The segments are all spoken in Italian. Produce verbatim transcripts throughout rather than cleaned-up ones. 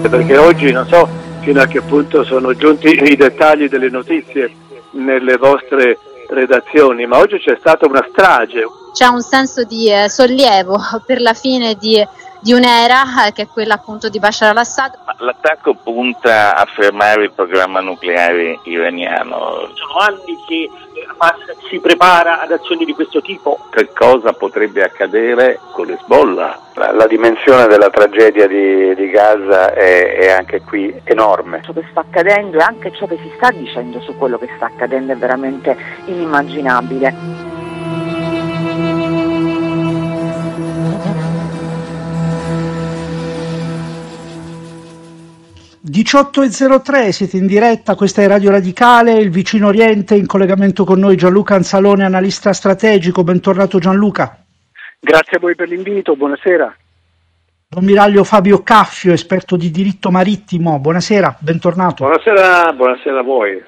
perché oggi non so fino a che punto sono giunti i dettagli delle notizie nelle vostre redazioni, ma oggi c'è stata una strage. C'è un senso di eh, sollievo per la fine di, di un'era eh, che è quella appunto di Bashar al-Assad. L'attacco punta a fermare il programma nucleare iraniano. Sono anni che Hamas si prepara ad azioni di questo tipo. Che cosa potrebbe accadere con l'Hezbollah? La, la dimensione della tragedia di, di Gaza è, è anche qui enorme. Ciò che sta accadendo e anche ciò che si sta dicendo su quello che sta accadendo è veramente inimmaginabile. diciotto e zero tre, siete in diretta, questa è Radio Radicale, il Vicino Oriente, in collegamento con noi Gianluca Anzalone, analista strategico. Bentornato Gianluca. Grazie a voi per l'invito, buonasera. Ammiraglio Fabio Caffio, esperto di diritto marittimo, buonasera, bentornato. Buonasera, buonasera a voi.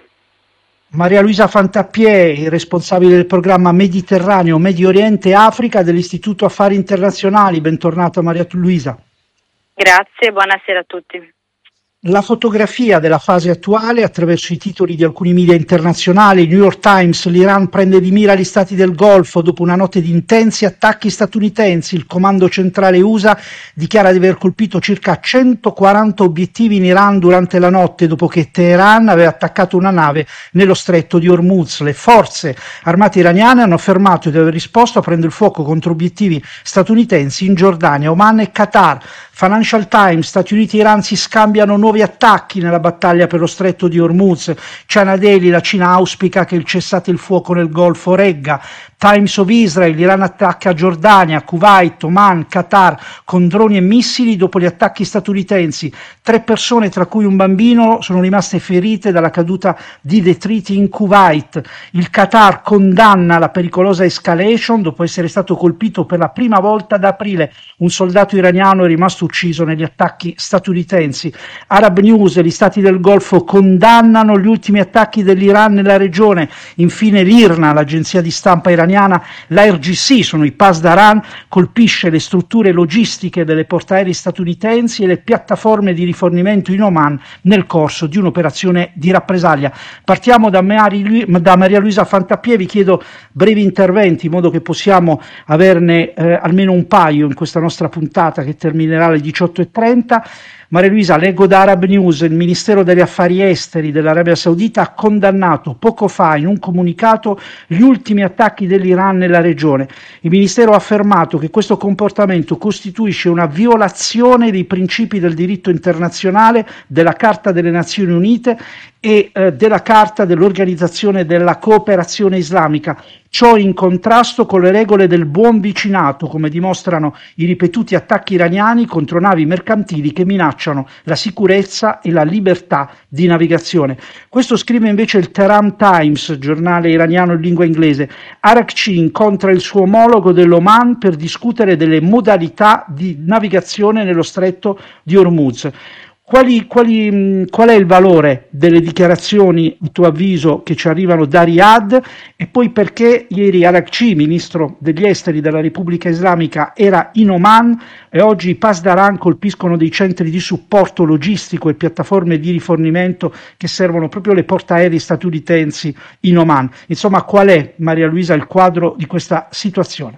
Maria Luisa Fantappiè, responsabile del programma Mediterraneo, Medio Oriente e Africa dell'Istituto Affari Internazionali, bentornata Maria Luisa. Grazie, buonasera a tutti. La fotografia della fase attuale attraverso i titoli di alcuni media internazionali. New York Times: l'Iran prende di mira gli stati del Golfo dopo una notte di intensi attacchi statunitensi. Il comando centrale U S A dichiara di aver colpito circa centoquaranta obiettivi in Iran durante la notte dopo che Teheran aveva attaccato una nave nello stretto di Hormuz. Le forze armate iraniane hanno affermato di aver risposto aprendo il fuoco contro obiettivi statunitensi in Giordania, Oman e Qatar. Financial Times: Stati Uniti e Iran si scambiano nuovi attacchi nella battaglia per lo stretto di Hormuz. China Daily: la Cina auspica che il cessate il fuoco nel Golfo regga. Times of Israel: l'Iran attacca Giordania, Kuwait, Oman, Qatar con droni e missili dopo gli attacchi statunitensi. Tre persone, tra cui un bambino, sono rimaste ferite dalla caduta di detriti in Kuwait. Il Qatar condanna la pericolosa escalation dopo essere stato colpito per la prima volta ad aprile. Un soldato iraniano è rimasto ucciso negli attacchi statunitensi. Arab News: gli stati del Golfo condannano gli ultimi attacchi dell'Iran nella regione. Infine l'I R N A, l'agenzia di stampa iraniana, l'A R G C, sono i Pasdaran, colpisce le strutture logistiche delle portaerei statunitensi e le piattaforme di rifornimento in Oman nel corso di un'operazione di rappresaglia. Partiamo da, Mari, da Maria Luisa Fantappiè, vi chiedo brevi interventi in modo che possiamo averne eh, almeno un paio in questa nostra puntata che terminerà alle diciotto e trenta. Maria Luisa, leggo da Arab News: il Ministero degli Affari Esteri dell'Arabia Saudita ha condannato poco fa in un comunicato gli ultimi attacchi dell'Iran nella regione. Il Ministero ha affermato che questo comportamento costituisce una violazione dei principi del diritto internazionale, della Carta delle Nazioni Unite e eh, della Carta dell'Organizzazione della Cooperazione Islamica. Ciò in contrasto con le regole del buon vicinato, come dimostrano i ripetuti attacchi iraniani contro navi mercantili che minacciano la sicurezza e la libertà di navigazione. Questo scrive invece il Tehran Times, giornale iraniano in lingua inglese. Arakci incontra il suo omologo dell'Oman per discutere delle modalità di navigazione nello stretto di Hormuz. Quali, quali, qual è il valore delle dichiarazioni, a tuo avviso, che ci arrivano da Riyadh, e poi perché ieri Arakci, ministro degli esteri della Repubblica Islamica, era in Oman e oggi i Pasdaran colpiscono dei centri di supporto logistico e piattaforme di rifornimento che servono proprio le portaerei statunitensi in Oman? Insomma, qual è, Maria Luisa, il quadro di questa situazione?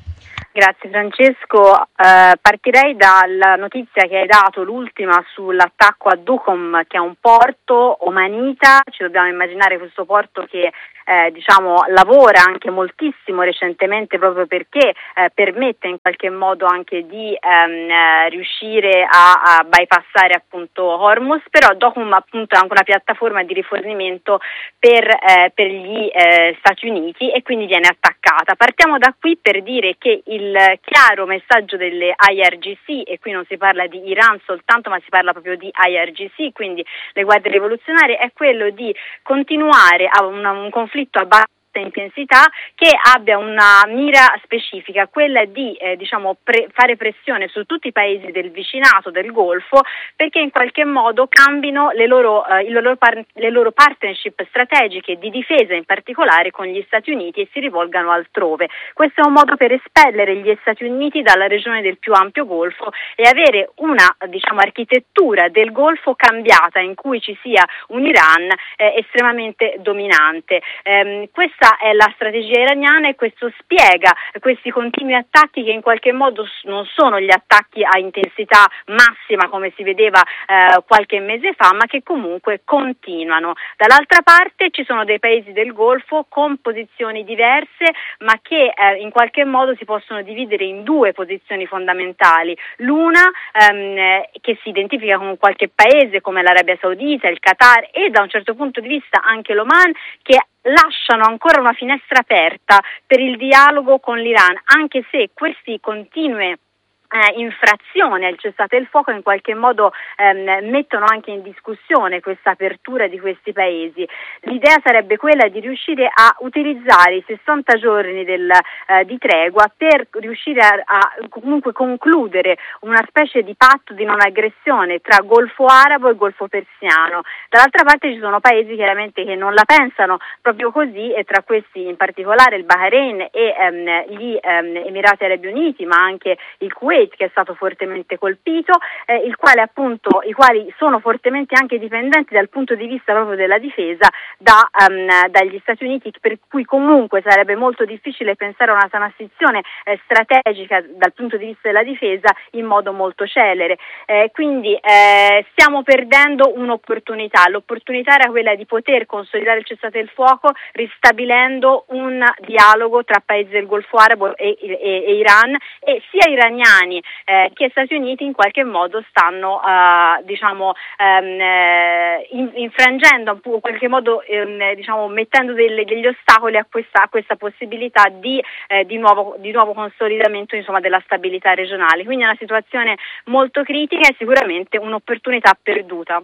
Grazie Francesco, eh, partirei dalla notizia che hai dato, l'ultima sull'attacco a Duqm, che è un porto omanita. Ci dobbiamo immaginare questo porto che eh, diciamo lavora anche moltissimo recentemente proprio perché eh, permette in qualche modo anche di ehm, eh, riuscire a, a bypassare appunto Hormuz, però Duqm appunto è anche una piattaforma di rifornimento per, eh, per gli eh, Stati Uniti e quindi viene attaccata. Partiamo da qui per dire che il Il chiaro messaggio delle I R G C, e qui non si parla di Iran soltanto ma si parla proprio di I R G C, quindi le guardie rivoluzionarie, è quello di continuare a un, un conflitto a basso alta intensità, che abbia una mira specifica, quella di eh, diciamo pre- fare pressione su tutti i paesi del vicinato del Golfo, perché in qualche modo cambino le loro, eh, le loro, par- le loro partnership strategiche di difesa, in particolare con gli Stati Uniti, e si rivolgano altrove. Questo è un modo per espellere gli Stati Uniti dalla regione del più ampio Golfo e avere una diciamo architettura del Golfo cambiata, in cui ci sia un Iran eh, estremamente dominante. Ehm, questa è la strategia iraniana e questo spiega questi continui attacchi, che in qualche modo non sono gli attacchi a intensità massima come si vedeva eh, qualche mese fa, ma che comunque continuano. Dall'altra parte ci sono dei paesi del Golfo con posizioni diverse, ma che eh, in qualche modo si possono dividere in due posizioni fondamentali. L'una ehm, che si identifica con qualche paese come l'Arabia Saudita, il Qatar e da un certo punto di vista anche l'Oman, che lasciano ancora una finestra aperta per il dialogo con l'Iran, anche se questi continue Eh, infrazione al cessate il fuoco in qualche modo ehm, mettono anche in discussione questa apertura di questi paesi. L'idea sarebbe quella di riuscire a utilizzare i sessanta giorni del, eh, di tregua per riuscire a, a comunque concludere una specie di patto di non aggressione tra Golfo Arabo e Golfo Persiano. Dall'altra parte ci sono paesi chiaramente che non la pensano proprio così, e tra questi in particolare il Bahrain e ehm, gli ehm, Emirati Arabi Uniti, ma anche il Kuwait, che è stato fortemente colpito, eh, il quale appunto i quali sono fortemente anche dipendenti dal punto di vista proprio della difesa da, um, dagli Stati Uniti, per cui comunque sarebbe molto difficile pensare a una transizione eh, strategica dal punto di vista della difesa in modo molto celere. Eh, quindi eh, stiamo perdendo un'opportunità. L'opportunità era quella di poter consolidare il cessate il fuoco ristabilendo un dialogo tra paesi del Golfo Arabo e, e, e Iran, e sia iraniani Eh, che Stati Uniti in qualche modo stanno uh, diciamo um, eh, in, infrangendo in qualche modo um, diciamo mettendo delle, degli ostacoli a questa, a questa possibilità di, eh, di, nuovo, di nuovo consolidamento insomma della stabilità regionale. Quindi è una situazione molto critica e sicuramente un'opportunità perduta.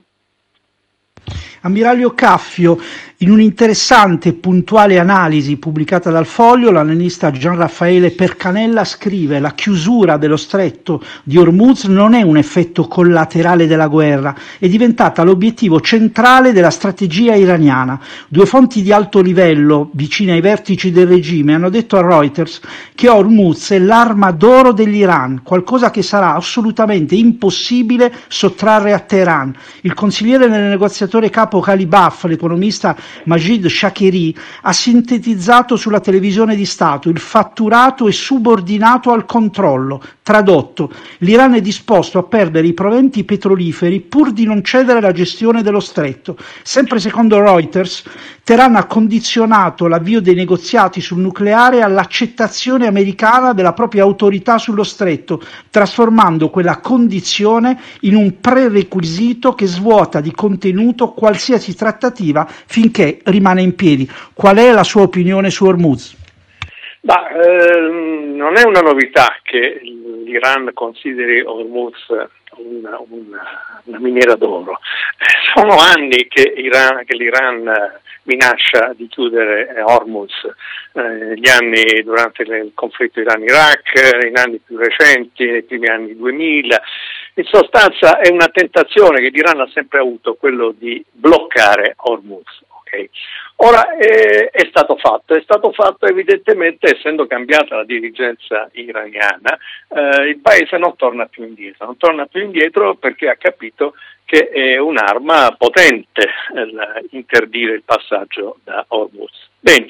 Ammiraglio Caffio, in un'interessante e puntuale analisi pubblicata dal Foglio, l'analista Gian Raffaele Percanella scrive: la chiusura dello stretto di Hormuz non è un effetto collaterale della guerra, è diventata l'obiettivo centrale della strategia iraniana. Due fonti di alto livello vicine ai vertici del regime hanno detto a Reuters che Hormuz è l'arma d'oro dell'Iran, qualcosa che sarà assolutamente impossibile sottrarre a Teheran. Il consigliere del negoziatore capo Calibaf, l'economista Majid Shakeri, ha sintetizzato sulla televisione di Stato: il fatturato è subordinato al controllo. Tradotto, l'Iran è disposto a perdere i proventi petroliferi pur di non cedere la gestione dello stretto. Sempre secondo Reuters, Teheran ha condizionato l'avvio dei negoziati sul nucleare all'accettazione americana della propria autorità sullo stretto, trasformando quella condizione in un prerequisito che svuota di contenuto qualsiasi trattativa finché rimane in piedi. Qual è la sua opinione su Hormuz? Ma, ehm, non è una novità che l'Iran consideri Hormuz una, una, una miniera d'oro. Sono anni che, Iran, che l'Iran minaccia di chiudere Hormuz, eh, gli anni durante il conflitto Iran-Iraq, in anni più recenti, nei primi anni duemila. In sostanza è una tentazione che l'Iran ha sempre avuto, quello di bloccare Hormuz. Okay. Ora eh, è stato fatto, è stato fatto evidentemente, essendo cambiata la dirigenza iraniana, eh, il paese non torna più indietro, non torna più indietro perché ha capito che è un'arma potente eh, interdire il passaggio da Hormuz. Bene.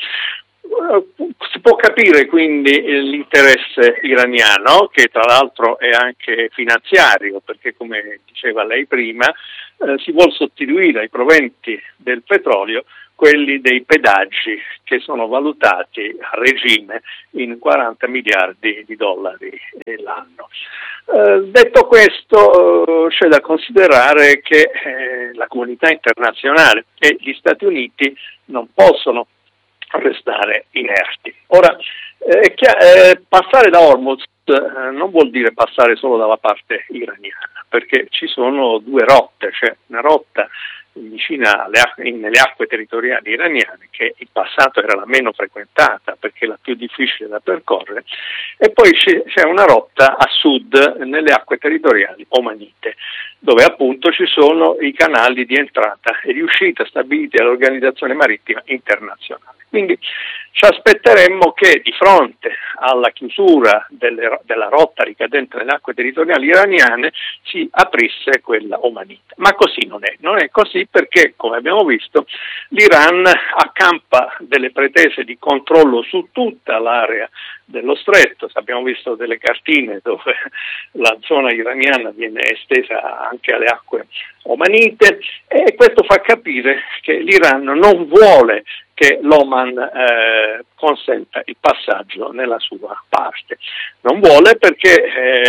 Si può capire quindi l'interesse iraniano, che tra l'altro è anche finanziario, perché come diceva lei prima, eh, si vuol sostituire ai proventi del petrolio quelli dei pedaggi, che sono valutati a regime in quaranta miliardi di dollari l'anno. Eh, detto questo, eh, c'è da considerare che eh, la comunità internazionale e gli Stati Uniti non possono restare inerti. Ora, Eh, chia- eh, passare da Hormuz eh, non vuol dire passare solo dalla parte iraniana, perché ci sono due rotte, cioè una rotta vicina alle acque, nelle acque territoriali iraniane, che in passato era la meno frequentata perché la più difficile da percorrere, e poi c'è, c'è una rotta a sud nelle acque territoriali omanite, dove appunto ci sono i canali di entrata e di uscita stabiliti dall'Organizzazione Marittima Internazionale. Quindi ci aspetteremmo che di fronte alla chiusura delle, della rotta ricadente nelle acque territoriali iraniane si aprisse quella omanita, ma così non è. Non è così perché, come abbiamo visto, l'Iran accampa delle pretese di controllo su tutta l'area dello stretto. Abbiamo visto delle cartine dove la zona iraniana viene estesa anche alle acque omanite, e questo fa capire che l'Iran non vuole che l'Oman eh, consenta il passaggio nella sua parte. Non vuole perché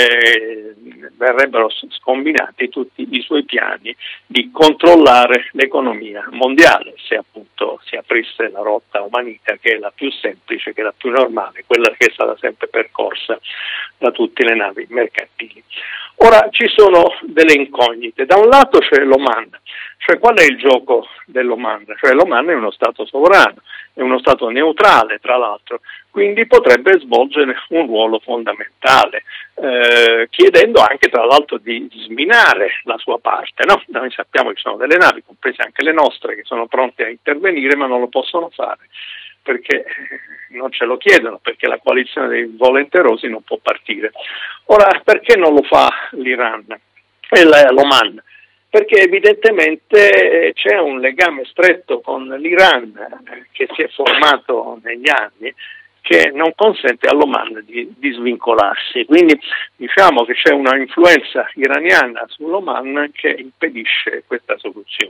eh, verrebbero scombinati tutti i suoi piani di controllare l'economia mondiale se appunto si aprisse la rotta omanita, che è la più semplice, che è la più normale, quella che è stata sempre percorsa da tutte le navi mercantili. Ora ci sono delle incognite. Da un lato c'è l'Oman, cioè qual è il gioco dell'Oman? Cioè l'Oman è uno Stato sovrano, è uno Stato neutrale tra l'altro, quindi potrebbe svolgere un ruolo fondamentale, eh, chiedendo anche tra l'altro di sminare la sua parte, no? Noi sappiamo che ci sono delle navi, comprese anche le nostre, che sono pronte a intervenire, ma non lo possono fare perché non ce lo chiedono, perché la coalizione dei volenterosi non può partire. Ora, perché non lo fa l'Iran e l'Oman? Perché evidentemente c'è un legame stretto con l'Iran che si è formato negli anni, che non consente all'Oman di, di svincolarsi. Quindi diciamo che c'è una influenza iraniana sull'Oman che impedisce questa soluzione.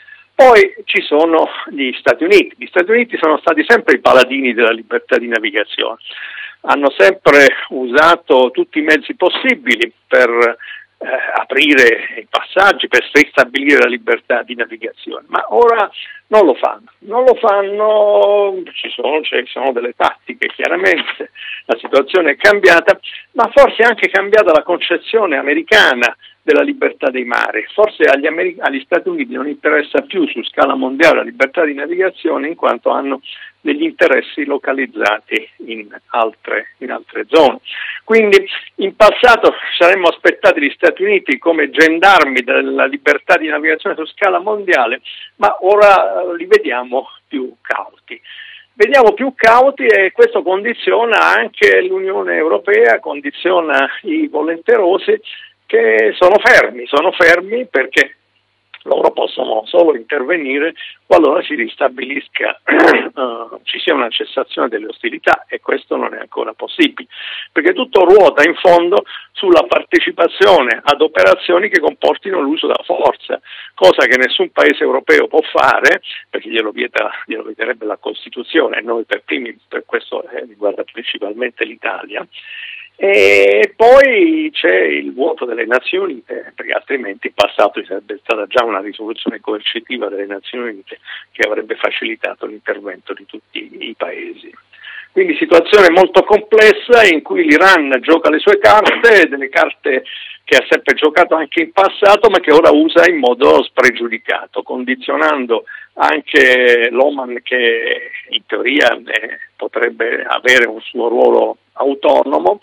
Poi ci sono gli Stati Uniti. Gli Stati Uniti sono stati sempre i paladini della libertà di navigazione, hanno sempre usato tutti i mezzi possibili per eh, aprire i passaggi, per ristabilire la libertà di navigazione, ma ora non lo fanno. Non lo fanno, ci sono, ci sono delle tattiche, chiaramente la situazione è cambiata, ma forse è anche cambiata la concezione americana della libertà dei mari. Forse agli, Ameri- agli Stati Uniti non interessa più su scala mondiale la libertà di navigazione, in quanto hanno degli interessi localizzati in altre, in altre zone. Quindi in passato ci saremmo aspettati gli Stati Uniti come gendarmi della libertà di navigazione su scala mondiale, ma ora li vediamo più cauti. Vediamo più cauti e questo condiziona anche l'Unione Europea, condiziona i volenterosi, che sono fermi, sono fermi perché loro possono solo intervenire qualora si ristabilisca, uh, ci sia una cessazione delle ostilità, e questo non è ancora possibile, perché tutto ruota in fondo sulla partecipazione ad operazioni che comportino l'uso della forza, cosa che nessun paese europeo può fare, perché glielo vieta, glielo vieterebbe la Costituzione, e noi per primi, per questo eh, riguarda principalmente l'Italia. E poi c'è il vuoto delle Nazioni Unite, perché altrimenti in passato ci sarebbe stata già una risoluzione coercitiva delle Nazioni Unite che avrebbe facilitato l'intervento di tutti i paesi. Quindi situazione molto complessa in cui l'Iran gioca le sue carte, delle carte che ha sempre giocato anche in passato, ma che ora usa in modo spregiudicato, condizionando anche l'Oman, che in teoria eh, potrebbe avere un suo ruolo autonomo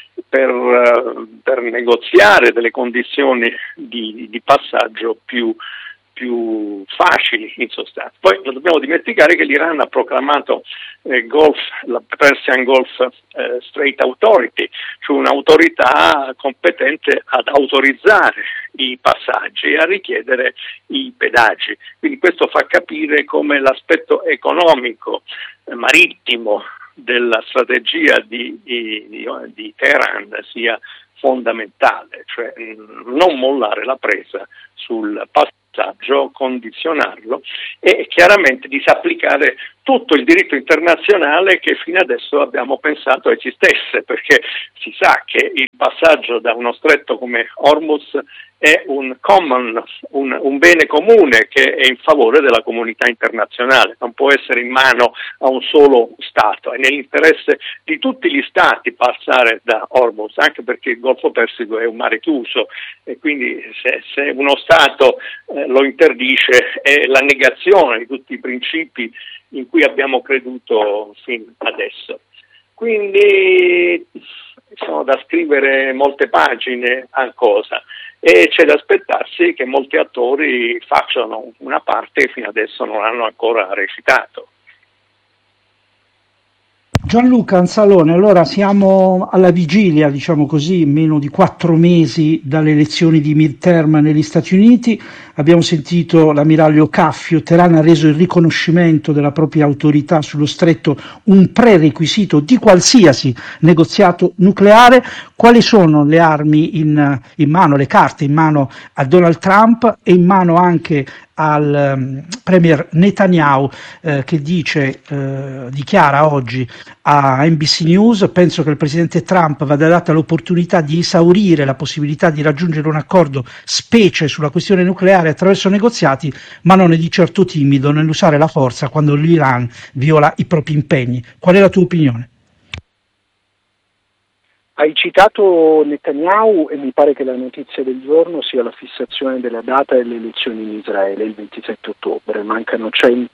per, per negoziare delle condizioni di, di passaggio più, più facili in sostanza. Poi non dobbiamo dimenticare che l'Iran ha proclamato eh, Gulf, la Persian Gulf eh, Strait Authority, cioè un'autorità competente ad autorizzare i passaggi e a richiedere i pedaggi. Quindi questo fa capire come l'aspetto economico, eh, marittimo della strategia di, di, di, di Teheran sia fondamentale, cioè non mollare la presa sul passaggio, condizionarlo e chiaramente disapplicare tutto il diritto internazionale che fino adesso abbiamo pensato esistesse, perché si sa che il passaggio da uno stretto come Hormuz è un common, un, un bene comune che è in favore della comunità internazionale, non può essere in mano a un solo Stato, è nell'interesse di tutti gli Stati passare da Hormuz, anche perché il Golfo Persico è un mare chiuso e quindi se, se uno Stato eh, lo interdice è la negazione di tutti i principi in cui abbiamo creduto fin adesso. Quindi sono da scrivere molte pagine a cosa e c'è da aspettarsi che molti attori facciano una parte che fino adesso non hanno ancora recitato. Gianluca Anzalone, allora siamo alla vigilia, diciamo così, meno di quattro mesi dalle elezioni di midterm negli Stati Uniti. Abbiamo sentito l'ammiraglio Caffio. Teheran ha reso il riconoscimento della propria autorità sullo stretto un prerequisito di qualsiasi negoziato nucleare. Quali sono le armi in, in mano, le carte in mano a Donald Trump e in mano anche al um, premier Netanyahu eh, che dice, eh, dichiara oggi a N B C News: penso che il presidente Trump vada data l'opportunità di esaurire la possibilità di raggiungere un accordo specie sulla questione nucleare attraverso negoziati, ma non è di certo timido nell'usare la forza quando l'Iran viola i propri impegni. Qual è la tua opinione? Hai citato Netanyahu e mi pare che la notizia del giorno sia la fissazione della data delle elezioni in Israele, il ventisette ottobre. Mancano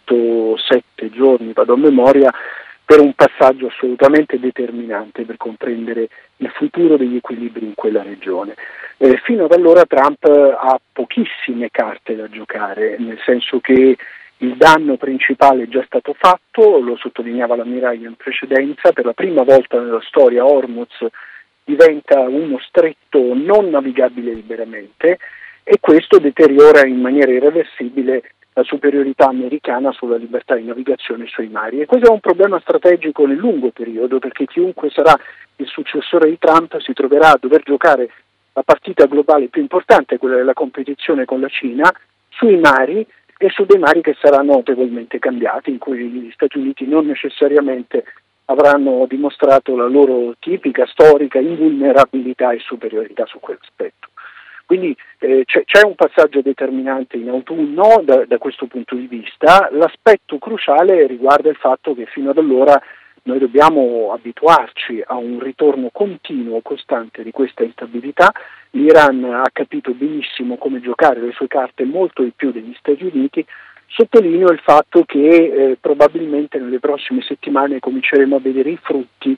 centosette giorni, vado a memoria, per un passaggio assolutamente determinante per comprendere il futuro degli equilibri in quella regione. Eh, fino ad allora Trump ha pochissime carte da giocare, nel senso che il danno principale è già stato fatto, lo sottolineava l'ammiraglio in precedenza, per la prima volta nella storia Hormuz diventa uno stretto non navigabile liberamente e questo deteriora in maniera irreversibile la superiorità americana sulla libertà di navigazione sui mari. E questo è un problema strategico nel lungo periodo, perché chiunque sarà il successore di Trump si troverà a dover giocare la partita globale più importante, quella della competizione con la Cina, sui mari e su dei mari che saranno notevolmente cambiati, in cui gli Stati Uniti non necessariamente avranno dimostrato la loro tipica, storica invulnerabilità e superiorità su quell'aspetto. Quindi eh, c'è, c'è un passaggio determinante in autunno da, da questo punto di vista. L'aspetto cruciale riguarda il fatto che fino ad allora noi dobbiamo abituarci a un ritorno continuo, costante di questa instabilità. L'Iran ha capito benissimo come giocare le sue carte molto di più degli Stati Uniti. Sottolineo il fatto che eh, probabilmente nelle prossime settimane cominceremo a vedere i frutti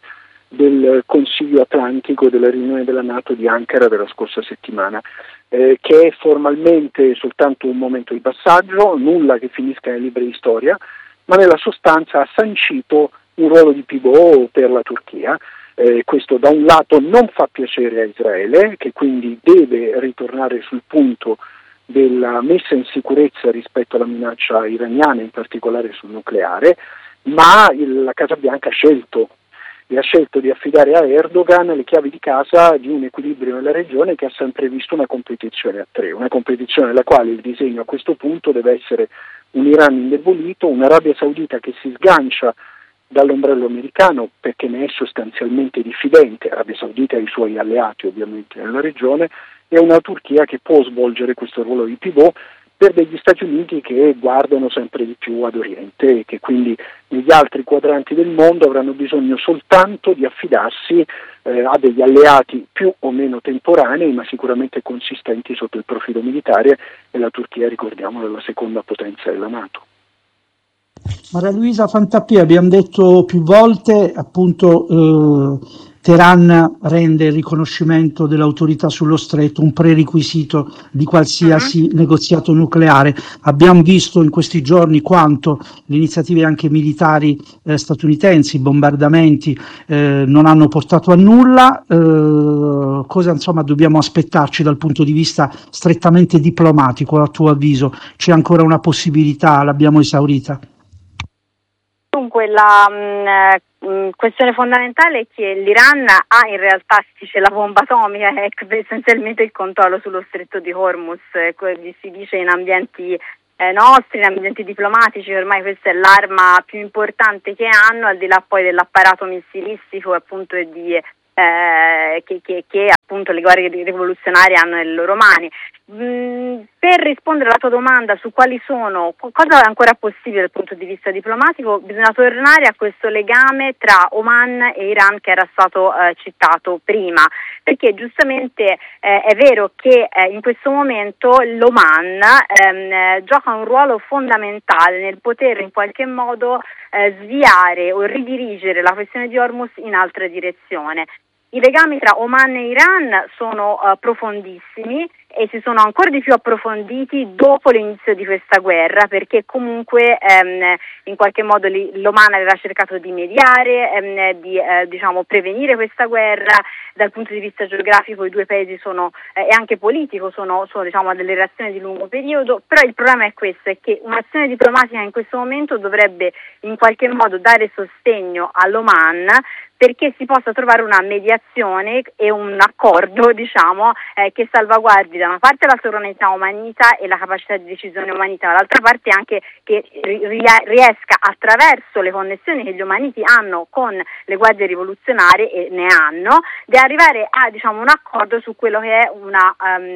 del Consiglio Atlantico, della riunione della NATO di Ankara della scorsa settimana, eh, che è formalmente soltanto un momento di passaggio, nulla che finisca nei libri di storia, ma nella sostanza ha sancito un ruolo di pivot per la Turchia. Eh, questo da un lato non fa piacere a Israele, che quindi deve ritornare sul punto della messa in sicurezza rispetto alla minaccia iraniana, in particolare sul nucleare, ma il, la Casa Bianca ha scelto, e ha scelto di affidare a Erdogan le chiavi di casa di un equilibrio nella regione che ha sempre visto una competizione a tre, una competizione nella quale il disegno a questo punto deve essere un Iran indebolito, un'Arabia Saudita che si sgancia dall'ombrello americano perché ne è sostanzialmente diffidente, Arabia Saudita e i suoi alleati ovviamente nella regione, e una Turchia che può svolgere questo ruolo di pivot per degli Stati Uniti che guardano sempre di più ad Oriente e che quindi negli altri quadranti del mondo avranno bisogno soltanto di affidarsi eh, a degli alleati più o meno temporanei ma sicuramente consistenti sotto il profilo militare, e la Turchia, ricordiamo, è la seconda potenza della NATO. Maria Luisa Fantappi, abbiamo detto più volte, appunto, eh, Teheran rende il riconoscimento dell'autorità sullo stretto un prerequisito di qualsiasi uh-huh. negoziato nucleare. Abbiamo visto in questi giorni quanto le iniziative anche militari eh, statunitensi, i bombardamenti eh, non hanno portato a nulla. Eh, cosa insomma dobbiamo aspettarci dal punto di vista strettamente diplomatico, a tuo avviso? C'è ancora una possibilità? L'abbiamo esaurita? Dunque la mh, mh, questione fondamentale è che l'Iran ha in realtà, si dice, la bomba atomica, è essenzialmente il controllo sullo stretto di Hormuz, eh, si dice in ambienti eh, nostri, in ambienti diplomatici, ormai questa è l'arma più importante che hanno, al di là poi dell'apparato missilistico appunto e di Eh, che, che, che appunto le guardie rivoluzionarie hanno nelle loro mani. Mh, per rispondere alla tua domanda su quali sono, cosa è ancora possibile dal punto di vista diplomatico, bisogna tornare a questo legame tra Oman e Iran che era stato eh, citato prima, perché giustamente eh, è vero che eh, in questo momento l'Oman ehm, gioca un ruolo fondamentale nel poter in qualche modo eh, sviare o ridirigere la questione di Hormuz in altra direzione. I legami tra Oman e Iran sono uh, profondissimi e si sono ancora di più approfonditi dopo l'inizio di questa guerra, perché comunque ehm, in qualche modo l'Oman aveva cercato di mediare, ehm, di eh, diciamo prevenire questa guerra. Dal punto di vista geografico i due paesi sono eh, e anche politico sono, sono diciamo delle relazioni di lungo periodo, però il problema è questo, è che un'azione diplomatica in questo momento dovrebbe in qualche modo dare sostegno all'Oman perché si possa trovare una mediazione e un accordo, diciamo, eh, che salvaguardi da una parte la sovranità omanita e la capacità di decisione omanita, dall'altra parte anche che riesca attraverso le connessioni che gli omaniti hanno con le guardie rivoluzionarie, e ne hanno, di arrivare a diciamo un accordo su quello che è una um,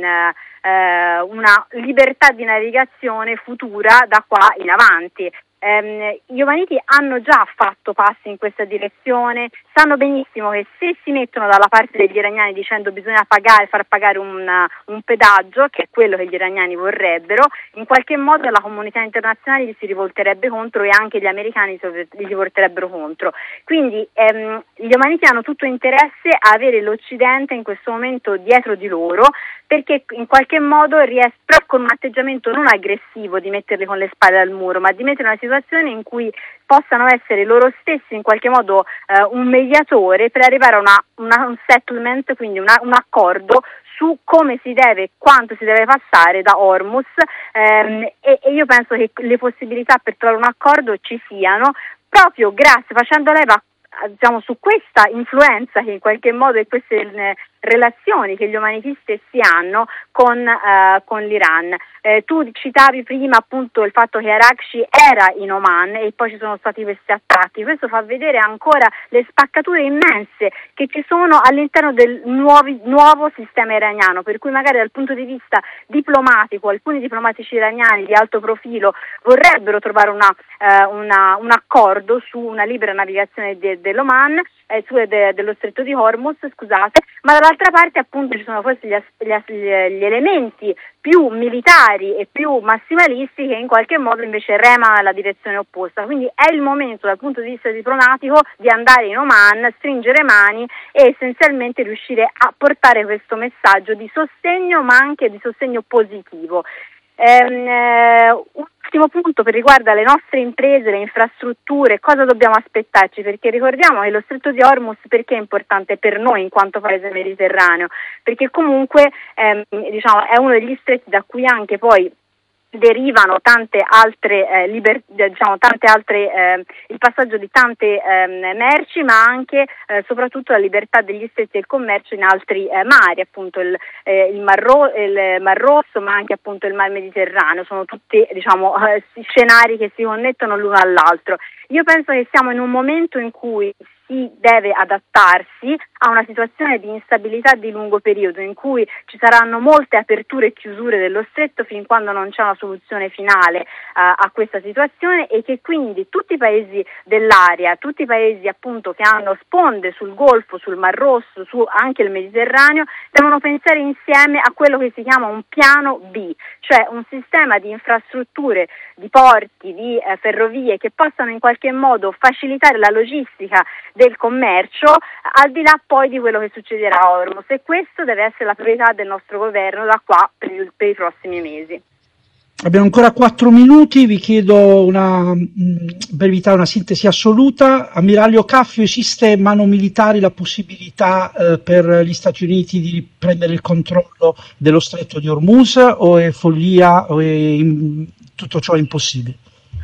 eh, una libertà di navigazione futura da qua in avanti. Um, gli omaniti hanno già fatto passi in questa direzione, sanno benissimo che se si mettono dalla parte degli iraniani dicendo bisogna pagare, far pagare un, un pedaggio, che è quello che gli iraniani vorrebbero, in qualche modo la comunità internazionale gli si rivolterebbe contro e anche gli americani gli rivolterebbero contro. Quindi um, gli omaniti hanno tutto interesse a avere l'Occidente in questo momento dietro di loro, perché in qualche modo riesce, però con un atteggiamento non aggressivo di metterli con le spalle al muro, ma di mettere una situazione in cui possano essere loro stessi in qualche modo eh, un mediatore per arrivare a una, una, un settlement, quindi una, un accordo su come si deve, quanto si deve passare da Hormuz, ehm, e, e io penso che le possibilità per trovare un accordo ci siano, proprio grazie, facendo leva diciamo su questa influenza che in qualche modo e queste eh, relazioni che gli umaniti stessi hanno con, eh, con l'Iran. Eh, tu citavi prima appunto il fatto che Arakci era in Oman e poi ci sono stati questi attacchi. Questo fa vedere ancora le spaccature immense che ci sono all'interno del nuovi, nuovo sistema iraniano, per cui magari dal punto di vista diplomatico alcuni diplomatici iraniani di alto profilo vorrebbero trovare una, eh, una, un accordo su una libera navigazione de, dell'Oman, eh, su, de, dello stretto di Hormuz, scusate, ma dall'altra parte appunto ci sono forse gli, gli, gli elementi più militari e più massimalisti che in qualche modo invece remano nella direzione opposta. Quindi è il momento dal punto di vista diplomatico di andare in Oman, stringere mani e essenzialmente riuscire a portare questo messaggio di sostegno, ma anche di sostegno positivo. Ehm, eh, un ultimo punto per riguarda le nostre imprese, le infrastrutture, cosa dobbiamo aspettarci? Perché ricordiamo che lo stretto di Hormuz perché è importante per noi in quanto paese mediterraneo? Perché comunque ehm, diciamo è uno degli stretti da cui anche poi derivano tante altre eh, liber- diciamo tante altre eh, il passaggio di tante eh, merci, ma anche eh, soprattutto la libertà degli stretti del commercio in altri eh, mari, appunto il, eh, il, Mar Ro- il Mar Rosso, ma anche appunto il Mar Mediterraneo. Sono tutti diciamo eh, scenari che si connettono l'uno all'altro. Io penso che siamo in un momento in cui si deve adattarsi a una situazione di instabilità di lungo periodo in cui ci saranno molte aperture e chiusure dello stretto fin quando non c'è una soluzione finale uh, a questa situazione, e che quindi tutti i paesi dell'area, tutti i paesi appunto che hanno sponde sul Golfo, sul Mar Rosso, su anche il Mediterraneo, devono pensare insieme a quello che si chiama un piano B, cioè un sistema di infrastrutture, di porti, di eh, ferrovie che possano in qualche modo facilitare la logistica del commercio, al di là poi di quello che succederà a Hormuz, e questo deve essere la priorità del nostro governo da qua per, il, per i prossimi mesi. Abbiamo ancora quattro minuti, vi chiedo una mh, brevità, una sintesi assoluta. Ammiraglio Caffio, esiste mano militari la possibilità eh, per gli Stati Uniti di prendere il controllo dello stretto di Hormuz, o è follia, o è in, tutto ciò è impossibile?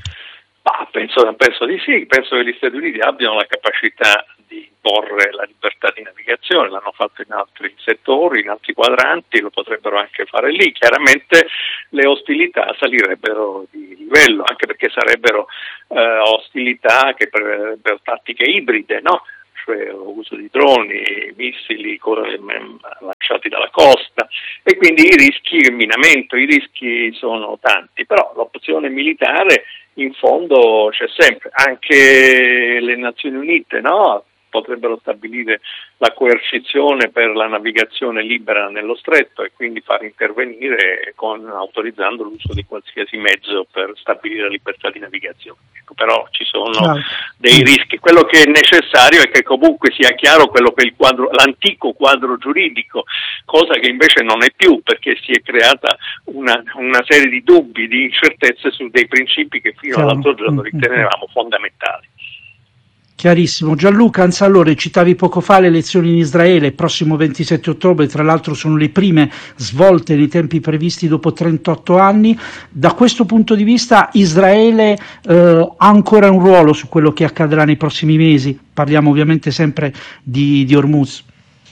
Ah, penso, penso di sì, penso che gli Stati Uniti abbiano la capacità di imporre la libertà di navigazione, l'hanno fatto in altri settori, in altri quadranti, lo potrebbero anche fare lì. Chiaramente le ostilità salirebbero di livello, anche perché sarebbero eh, ostilità che prevedrebbero tattiche ibride, no? cioè l'uso di droni, missili lanciati dalla costa, e quindi i rischi, il minamento, i rischi sono tanti, però l'opzione militare in fondo c'è sempre. Anche le Nazioni Unite, no? Potrebbero stabilire la coercizione per la navigazione libera nello stretto e quindi far intervenire con, autorizzando l'uso di qualsiasi mezzo per stabilire la libertà di navigazione. Ecco, però ci sono no. dei rischi. Quello che è necessario è che comunque sia chiaro quello che è il quadro, l'antico quadro giuridico, cosa che invece non è più, perché si è creata una, una serie di dubbi, di incertezze su dei principi che fino chiaro. all'altro giorno ritenevamo fondamentali. Chiarissimo. Gianluca Anzalone, citavi poco fa le elezioni in Israele, il prossimo ventisette ottobre, tra l'altro sono le prime svolte nei tempi previsti dopo trentotto anni. Da questo punto di vista Israele eh, ha ancora un ruolo su quello che accadrà nei prossimi mesi? Parliamo ovviamente sempre di, di Hormuz.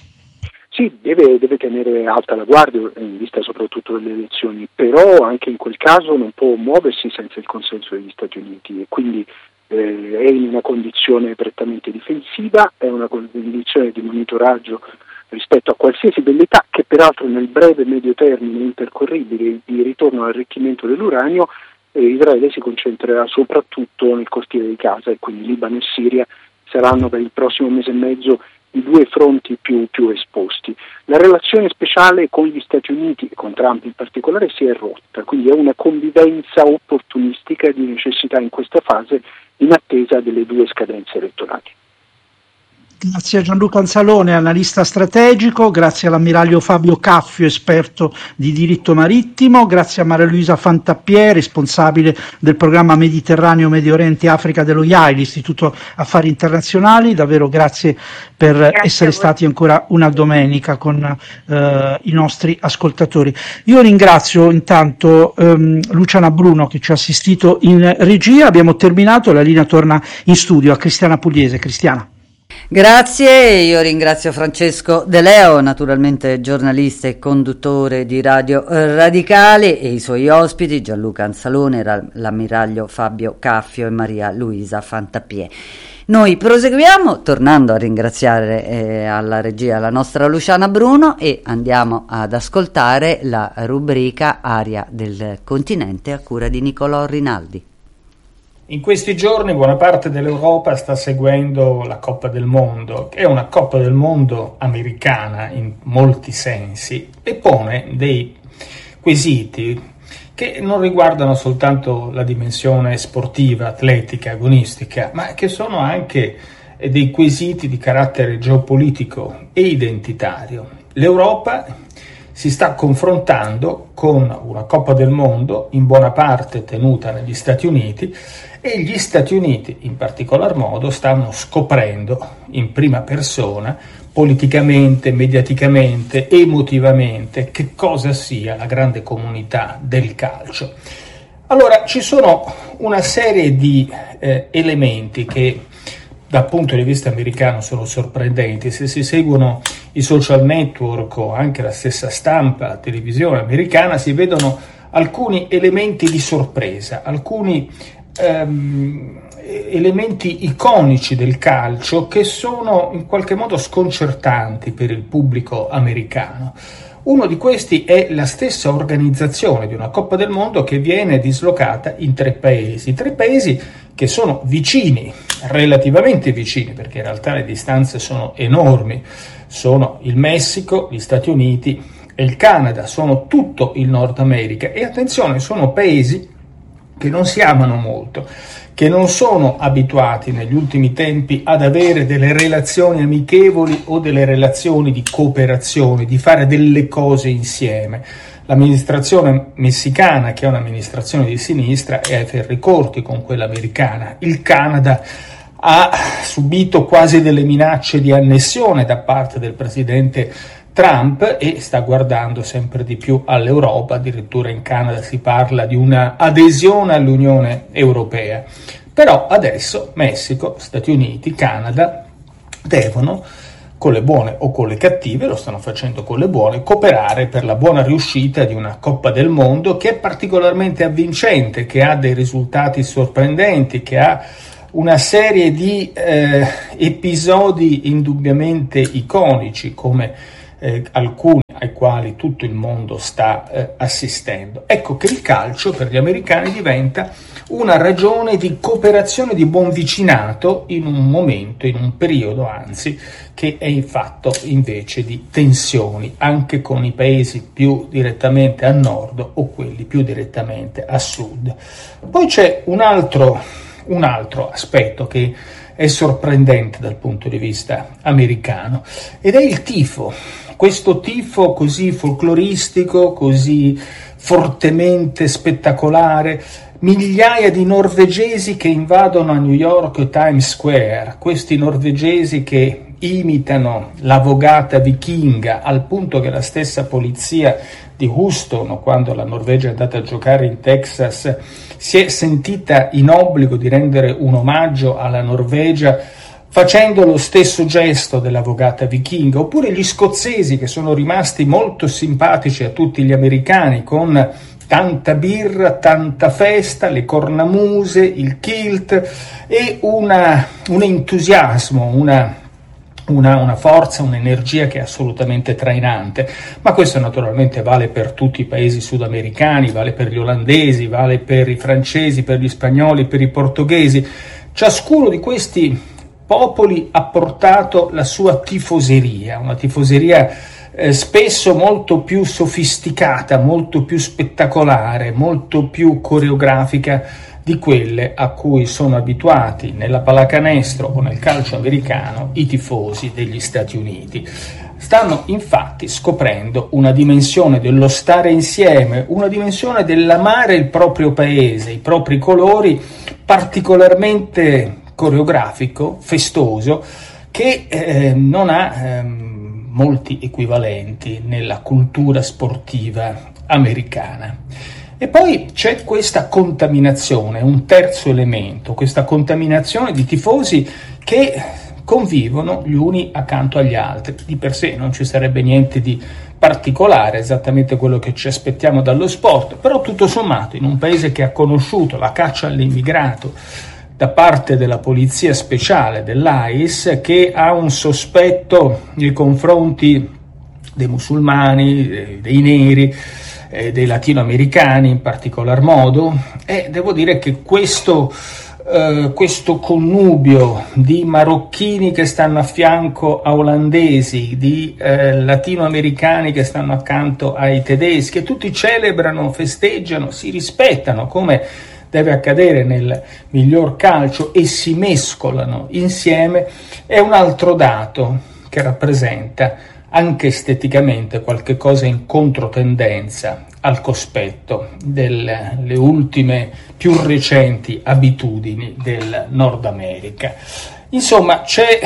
Sì, deve, deve tenere alta la guardia in vista soprattutto delle elezioni, però anche in quel caso non può muoversi senza il consenso degli Stati Uniti e quindi Eh, è in una condizione prettamente difensiva, è una condizione di monitoraggio rispetto a qualsiasi velleità che peraltro nel breve e medio termine impercorribile di ritorno all'arricchimento dell'uranio. eh, Israele si concentrerà soprattutto nel cortile di Gaza e quindi Libano e Siria saranno per il prossimo mese e mezzo i due fronti più, più esposti. La relazione speciale con gli Stati Uniti e con Trump in particolare si è rotta, quindi è una convivenza opportunistica di necessità in questa fase in attesa delle due scadenze elettorali. Grazie a Gianluca Anzalone, analista strategico, grazie all'ammiraglio Fabio Caffio, esperto di diritto marittimo, grazie a Maria Luisa Fantappiè, responsabile del programma Mediterraneo, Medio Oriente e Africa dello I A I, l'Istituto Affari Internazionali. Davvero grazie per grazie essere stati ancora una domenica con eh, i nostri ascoltatori. Io ringrazio intanto ehm, Luciana Bruno che ci ha assistito in regia. Abbiamo terminato, la linea torna in studio a Cristiana Pugliese. Cristiana. Grazie, io ringrazio Francesco De Leo, naturalmente giornalista e conduttore di Radio Radicale, e i suoi ospiti Gianluca Anzalone, l'ammiraglio Fabio Caffio e Maria Luisa Fantappiè. Noi proseguiamo tornando a ringraziare eh, alla regia la nostra Luciana Bruno e andiamo ad ascoltare la rubrica Aria del Continente a cura di Nicolò Rinaldi. In questi giorni buona parte dell'Europa sta seguendo la Coppa del Mondo, che è una Coppa del Mondo americana in molti sensi e pone dei quesiti che non riguardano soltanto la dimensione sportiva, atletica, agonistica, ma che sono anche dei quesiti di carattere geopolitico e identitario. L'Europa si sta confrontando con una Coppa del Mondo in buona parte tenuta negli Stati Uniti, e gli Stati Uniti in particolar modo stanno scoprendo in prima persona, politicamente, mediaticamente, emotivamente, che cosa sia la grande comunità del calcio. Allora, ci sono una serie di eh, elementi che dal punto di vista americano sono sorprendenti. Se si seguono i social network o anche la stessa stampa, la televisione americana, si vedono alcuni elementi di sorpresa, alcuni ehm, elementi iconici del calcio che sono in qualche modo sconcertanti per il pubblico americano. Uno di questi è la stessa organizzazione di una Coppa del Mondo che viene dislocata in tre paesi, tre paesi che sono vicini, relativamente vicini, perché in realtà le distanze sono enormi, sono il Messico, gli Stati Uniti e il Canada, sono tutto il Nord America, e attenzione, sono paesi che non si amano molto, che non sono abituati negli ultimi tempi ad avere delle relazioni amichevoli o delle relazioni di cooperazione, di fare delle cose insieme. L'amministrazione messicana, che è un'amministrazione di sinistra, è ai ferri corti con quella americana. Il Canada ha subito quasi delle minacce di annessione da parte del presidente Trump e sta guardando sempre di più all'Europa. Addirittura in Canada si parla di una adesione all'Unione Europea. Però adesso Messico, Stati Uniti, Canada devono, con le buone o con le cattive, lo stanno facendo con le buone, cooperare per la buona riuscita di una Coppa del Mondo che è particolarmente avvincente, che ha dei risultati sorprendenti, che ha una serie di eh, episodi indubbiamente iconici, come eh, alcuni ai quali tutto il mondo sta eh, assistendo. Ecco che il calcio per gli americani diventa una ragione di cooperazione, di buon vicinato in un momento, in un periodo anzi, che è fatto invece di tensioni anche con i paesi più direttamente a nord o quelli più direttamente a sud. Poi c'è un altro, un altro aspetto che è sorprendente dal punto di vista americano ed è il tifo. Questo tifo così folcloristico, così fortemente spettacolare, migliaia di norvegesi che invadono a New York Times Square, questi norvegesi che imitano la vogata vichinga al punto che la stessa polizia di Houston, quando la Norvegia è andata a giocare in Texas, si è sentita in obbligo di rendere un omaggio alla Norvegia facendo lo stesso gesto della vogata vichinga, oppure gli scozzesi che sono rimasti molto simpatici a tutti gli americani con tanta birra, tanta festa, le cornamuse, il kilt e una, un entusiasmo, una, una, una forza, un'energia che è assolutamente trainante. Ma questo naturalmente vale per tutti i paesi sudamericani, vale per gli olandesi, vale per i francesi, per gli spagnoli, per i portoghesi. Ciascuno di questi popoli ha portato la sua tifoseria, una tifoseria eh, spesso molto più sofisticata, molto più spettacolare, molto più coreografica di quelle a cui sono abituati nella pallacanestro o nel calcio americano i tifosi degli Stati Uniti. Stanno infatti scoprendo una dimensione dello stare insieme, una dimensione dell'amare il proprio paese, i propri colori, particolarmente coreografico, festoso, che eh, non ha eh, molti equivalenti nella cultura sportiva americana. E poi c'è questa contaminazione, un terzo elemento, questa contaminazione di tifosi che convivono gli uni accanto agli altri. Di per sé non ci sarebbe niente di particolare, esattamente quello che ci aspettiamo dallo sport, però tutto sommato in un paese che ha conosciuto la caccia all'immigrato da parte della polizia speciale dell'I S, che ha un sospetto nei confronti dei musulmani, dei neri, dei latinoamericani in particolar modo, e devo dire che questo, eh, questo connubio di marocchini che stanno a fianco a olandesi, di eh, latinoamericani che stanno accanto ai tedeschi, che tutti celebrano, festeggiano, si rispettano come deve accadere nel miglior calcio e si mescolano insieme, è un altro dato che rappresenta anche esteticamente qualche cosa in controtendenza al cospetto delle ultime più recenti abitudini del Nord America. Insomma, c'è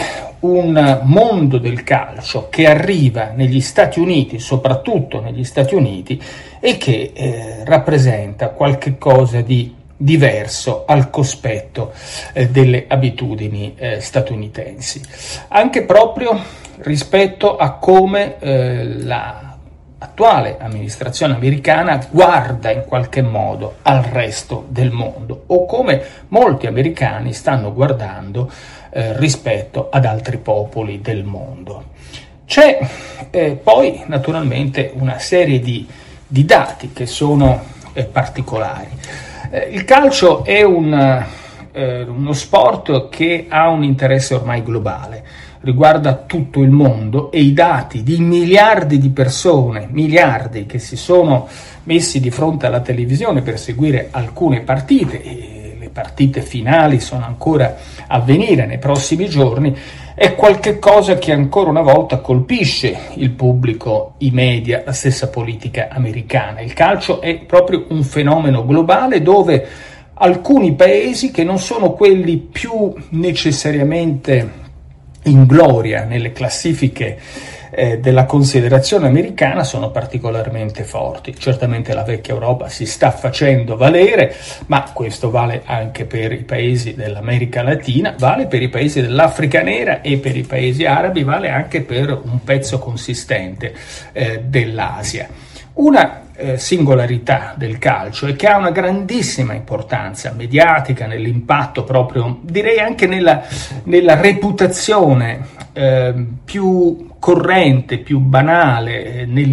un mondo del calcio che arriva negli Stati Uniti, soprattutto negli Stati Uniti, e che eh, rappresenta qualche cosa di diverso al cospetto eh, delle abitudini eh, statunitensi, anche proprio rispetto a come eh, la attuale amministrazione americana guarda in qualche modo al resto del mondo, o come molti americani stanno guardando eh, rispetto ad altri popoli del mondo. C'è eh, poi naturalmente una serie di, di dati che sono eh, particolari. Eh, il calcio è un, eh, uno sport che ha un interesse ormai globale, riguarda tutto il mondo, e i dati di miliardi di persone, miliardi che si sono messi di fronte alla televisione per seguire alcune partite, e le partite finali sono ancora a venire nei prossimi giorni, è qualche cosa che ancora una volta colpisce il pubblico, i media, la stessa politica americana. Il calcio è proprio un fenomeno globale dove alcuni paesi, che non sono quelli più necessariamente in gloria nelle classifiche eh, della considerazione americana, sono particolarmente forti. Certamente la vecchia Europa si sta facendo valere, ma questo vale anche per i paesi dell'America Latina, vale per i paesi dell'Africa nera e per i paesi arabi, vale anche per un pezzo consistente eh, dell'Asia. Una eh, singolarità del calcio e che ha una grandissima importanza mediatica nell'impatto proprio, direi anche nella, nella reputazione eh, più corrente, più banale, eh, nel